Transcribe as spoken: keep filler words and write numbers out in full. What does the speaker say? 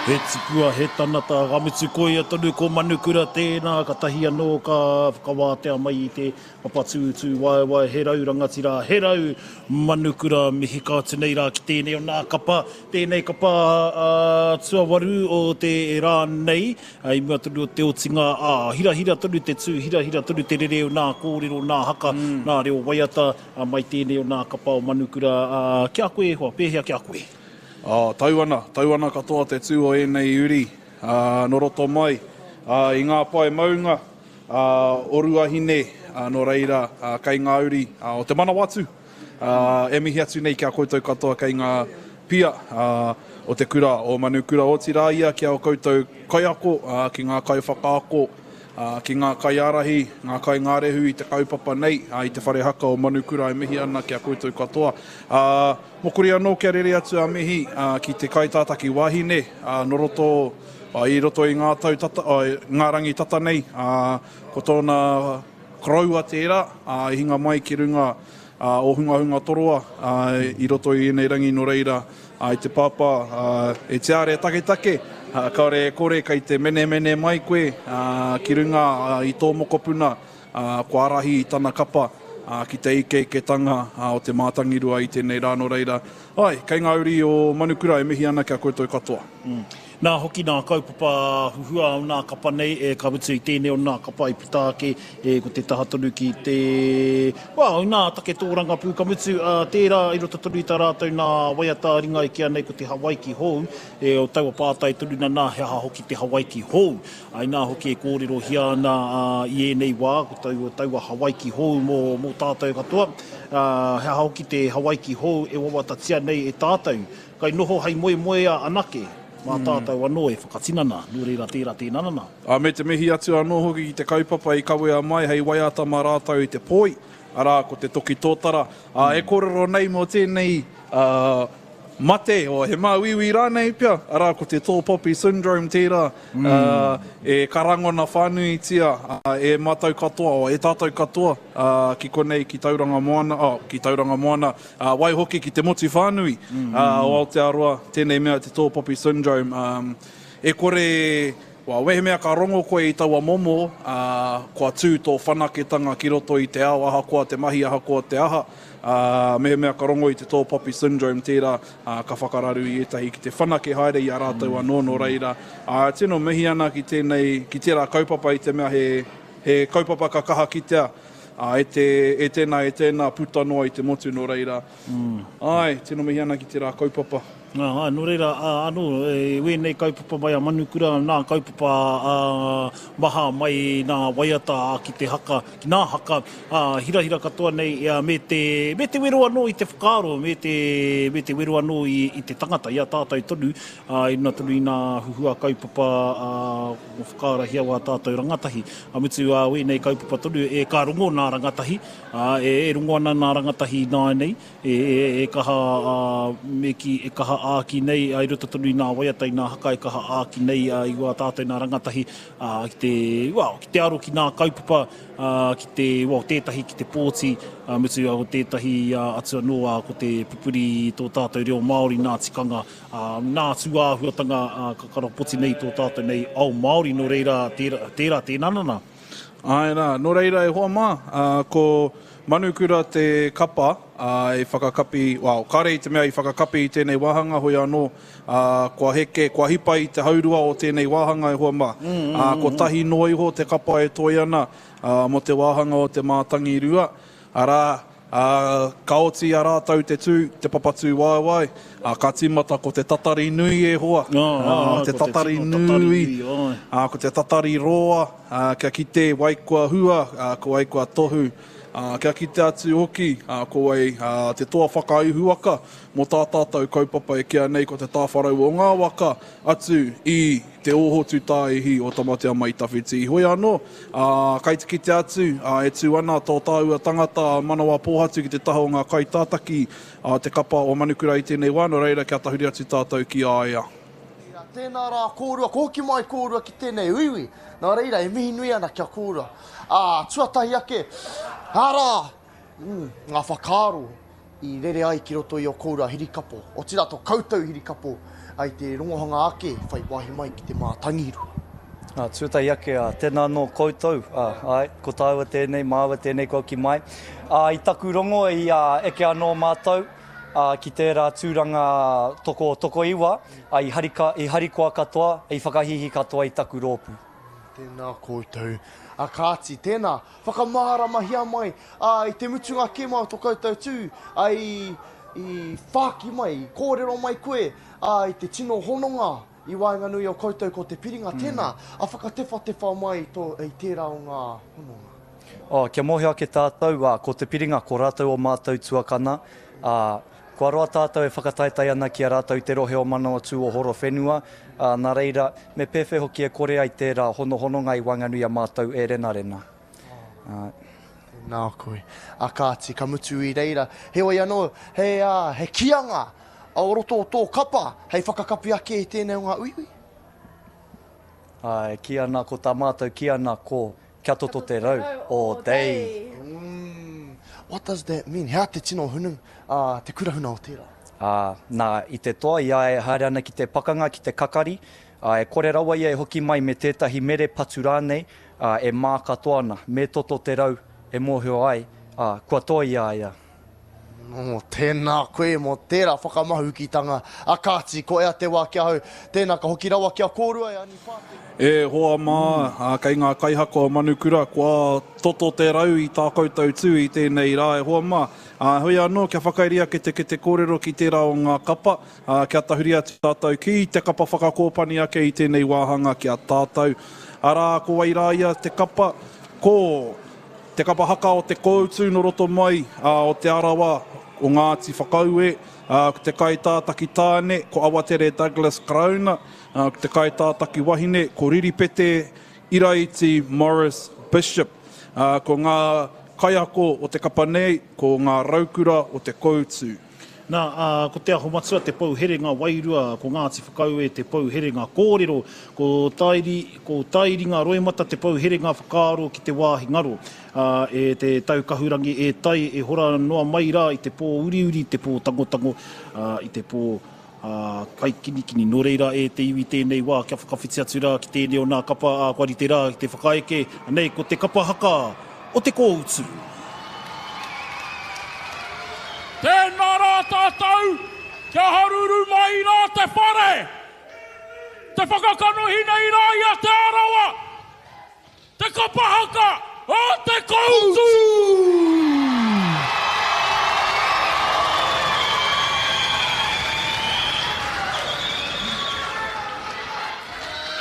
He tipua, he tanata, gamitsu koia tonu ko manukura tēnā, ka tahi anō ka whakawātea mai i te papatūtū wai wai, he rau rangatira, he rau manukura mihi ka tēnei rā ki tēnei o nā kapa, tēnei kapa uh, tuawaru o te rā nei, i mua tonu o te otinga, ah, hira hira tonu te tū, hira hira tonu te rere o nā kōrero, nā haka, mm. nā reo waiata, uh, mai tēnei o nā kapa o manukura, uh, kia koe hoa, pēhea kia koe. Ah, tauana, tauana katoa te tū o enei uri, uh, no roto mai, uh, i ngā pae maunga, uh, oruahine, uh, no reira, uh, kei ngā uri, uh, o te manawatu, uh, e mihi atu nei kia koutou katoa kei ngā pia, uh, o te kura o manukura o tiraia, kia o koutou kaiako, uh, ki ngā kai whakaako, uh, ki ngā kai arahi, ngā kai ngārehu i te kaupapa nei, uh, i te whare haka o manukura e mihi ana kia koutou katoa. Uh, Mokuri anō kia rere atu a mihi uh, ki te kaitātaki wahine, uh, no roto, uh, i roto i ngā, tau tata, uh, ngā rangi tata nei, uh, ko tōna kraua tērā, uh, i hinga mai ki runga uh, o hunga hunga toroa, uh, i roto i enei rangi no reira, uh, i te pāpā, uh, e te are take take, uh, kaore e kore kai te mene mene mai koe, uh, ki runga uh, i tō mokopuna, uh, ko arahi i tana kapa, Uh, ki te ike ke tanga uh, o te mātangirua i tēnei rā no reira. Ai, kei ngā uri o manukura e mihi ana kia koutou katoa. Mm. Nā hoki nā kaupapa huhua o nā kapa nei, e ka witu i tēnei o nā kapa i Putaake, e ko te taha tonu ki te... Wow, nā take tōranga pū ka mutu, uh, tērā i roto tonu i tā rātou nā waiata ringa i kia nei ko te Hawaii ki hou, e o taua pātai tonu na nā hea hoki te Hawaii ki hou. Ai nā hoki e kōrero hia ana uh, i enei wā, ko taua, taua Hawaii ki hou mō, mō tātou katoa. Uh, hea hoki te Hawaii ki hou e wawatatia nei e tātou. Kai noho hei moe moe a anake. Mā tātou anō e whakatinana, nō reira tērā tēnanana. A me te mihi atu anō hoki ki te kaupapa i kawea mai, hei waiata mā rātou i te poi, arā ko te toki tōtara. Mm. Uh, e kōrero nei mō tēnei uh, mate, o he mā wiwi rānei pia, arā ko te tall poppy syndrome tērā, mm. uh, e karangona whānui tia, uh, e mātou katoa, o e tātou katoa, uh, ki konei ki tauranga moana, oh, ki tauranga moana, uh, wai hoki ki te motu whānui, mm. uh, o Aotearoa, tēnei mea te tall poppy syndrome. Um, e kore, wa wehe mea ka rongo koe i taua momo, uh, kua tū tō whanaketanga ki roto i te ao aha koa, te mahi aha koa te aha, Uh, mehe mea ka rongo i te tall poppy syndrome tērā, uh, ka whakararu i etahi ki te whanake haere i a rātou anō no reira. Uh, tēnō mihi ana ki tēnei, ki tērā kaupapa i te mea he, he kaupapa ka kaha ki tea, uh, e, te, e tēnā e tēnā puta noa i te motu no reira. Mm. Ai, tēnō mihi ana ki tērā kaupapa. Ah, no reira, uh, anō, e wēnei kaupapa mai a manukura, nā kaupapa uh, maha mai nā waiata ki te haka, ki nā haka, uh, hira hira katoa nei, uh, me, te, me te wero anō i te whakaaro, me te, me te wero anō i, i te tangata, ia tātou tonu, uh, i nā tonu i nā huhua kaupapa uh, whakaara hia wā tātou rangatahi. A mutu uh, wēnei kaupapa tonu, e ka rongo nā rangatahi, uh, e, e rongo ana nā rangatahi nā nei, e, e, e kaha, uh, me ki, e kaha āki nei, ai roto tonu i nā waiata i nā haka e kaha āki nei uh, i wā tātou nā rangatahi uh, ki te, wow, ki te aro ki nā kaupapa, uh, ki te, wow, tētahi ki te pōti, uh, mutu uh, tētahi uh, atu anō uh, ko te pupuri tō tātou reo Māori nā tikanga, uh, nā tuāhuatanga uh, ka karapoti nei tō tātou nei au Māori no reira tērā, tērā tēnanana. Ai nā, no reira e hoa mā, uh, ko manukura te kapa, uh, e whakakapi, wow, kare i te mea i whakakapi i tēnei wāhanga hoi anō, uh, kua heke, kua hipa i te haurua o tēnei wāhanga e hoa mā. Mm, mm, uh, ko tahi no iho te kapa e toi ana uh, mo te wāhanga o te mātangi rua, arā, Uh, ka oti a rātou te tū, te papatū wai wai, uh, ka tīmata ko te tatari nui e hoa, oh, uh, uh, te tatari te nui, tatari, uh, ko te tatari roa, uh, kia ki te waikua hua, uh, ko waikua tohu, uh, kia ki te atu hoki, uh, ko wai uh, te toa whakaihu aka, mo tā tātou kaupapa e kia nei ko te tāwharau o ngā waka atu i te ohotu tāihi o tamatea mai tawhiti. Hoi anō, uh, kai te ki te atu, uh, e tū ana tō tāua tangata manawa pōhatu ki te taha o ngā kai tātaki, uh, te kapa o manukura i tēnei wā, no reira kia tahuri atu tātou ki aia. Tēnā rā kōrua, kōki mai kōrua ki tēnei uiwi. Nā reira, e mihi nui ana kia kōrua. Ah, tuatahi ake, hara, mm, ngā whakaro i rere ai ki roto i o kōrua hirikapo. O tira tō koutou hirikapo. ai te rongohanga ake, whai wahi mai ki te mātangiru. Ah, tuatai ake, uh, tēnā no koutou, uh, ai, ko tāua tēnei, māua tēnei kau ki mai. Uh, I taku rongo i uh, eke anō mātou, uh, ki tērā tūranga toko, toko iwa, uh, i, harika, i harikoa katoa, i whakahihi katoa i taku rōpu. Tēnā koutou. A kāti, tēnā, whakamahara mahia mai, uh, i te mutunga ke mau tō koutou tū, ai i whāki mai, kōrero mai koe, uh, i te tino hononga, i wainganui o koutou ko te piringa tēnā, mm. a whakatewha-tewha mai tō, i tērā o ngā hononga. Oh, kia mohi ake tātou, uh, ko te piringa, ko rātou o mātou tuakana. Uh, ko aroa tātou e whakataitai ana ki a rātou te rohe o manawa tū o horo whenua. Uh, nā reira, me pewhi hoki e kore ai tērā hono hononga i wainganui a mātou e rena rena. Uh, Nā koe. A kāti, ka mutu i reira. He oi anō, he, uh, he kianga, a o roto o tō kapa, hei whakakapi ake i tēnei o ngā uiui. Ai, ki ana ko tā mātou, ki ana ko kia toto te rau, o dei. Mm, what does that mean? Hea te tino hunu, uh, te kurahuna o tērā? Uh, nā, i te toa, ia e haere ana ki te pakanga, ki te kakari, uh, e kore rawa ia e hoki mai me tētahi mere patu rānei, uh, e mā katoa ana, me toto te rau, e mōhio ai, uh, kua toa ia ia. No, tēnā koe mo tērā whakamahu ki tanga a kāti, ko ea te wā kia hau, tēnā ka hoki rawa kia kōrua e ani pāte. E hoa mā, mm. kei ngā kaihako o manukura, kua toto te rau i tā koutou tū i tēnei rā, e hoa mā. Uh, hoi anō, kia whakairia ke te, ke te kōrero ki tērā o ngā kapa, uh, kia tahuri atu tātou ki te kapa whakakōpani ake i tēnei wāhanga ki a tātou. Arā, ko wairā ia te kapa, ko te kapa haka o te koutu no roto mai, uh, o te arawa, o Ngāti Whakaue, uh, te kaitātaki tāne, ko Awatere Douglas Krauna, uh, te kaitātaki wahine, ko Riripete Iraiti Morris Bishop, uh, ko ngā kaiako o te kapa nei, ko ngā raukura o te koutu. Nā, uh, ko te aho matua te pou herenga wairua, ko Ngāti Whakaue te pou herenga kōrero, ko tairi, ko tairinga roemata te pou herenga whakaaro ki te wāhi ngaro. Uh, e te taukahurangi e tai e hora noa mai rā i te pō uriuri, te pō tangotango, uh, i te pō uh, kaikinikini. Nō reira e te iwi tēnei wā, kia whakawhiti atu rā ki tēnei o nā kapa a uh, te rā, ki te whakaeke. Nei, ko te kapa haka o te kōutu. Tēnā rā tātou, kia haruru mai rā te whare. Te whakakanohi nei rā ia te arawa. Te kapa haka o te koutu!